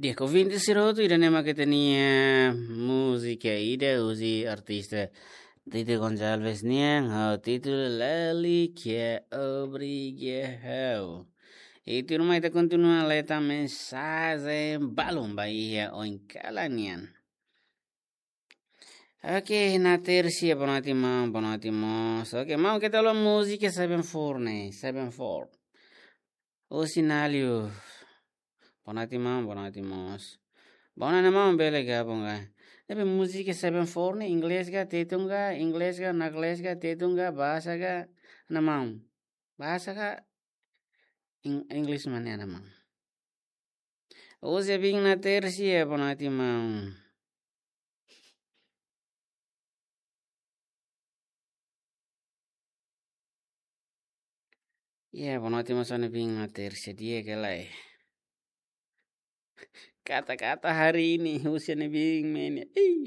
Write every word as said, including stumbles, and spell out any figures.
Dia convinto siroto ida nema que tenía música ida usi artista Tito Gonçalves niang ho título Lali que obrigado. E tu rumah ita continua leta mensagem balum bahia o encalanian. Oke, na tercia bonati mau, bonati mos. Oke, mau kita lo música saben forne, saben for. O sinalio. Bonati mau, bonati mos. Bona na mau bele ga bonga. Tapi música saben forne, inglês ga tetunga, inglês ga nagles ga tetunga, bahasa ga na mau. Bahasa ga English mana na mau. O se bing na tercia bonati mau. Ya, bonati mau sana bing na tercia dia kelai. Kata-kata hari ini usia bing men.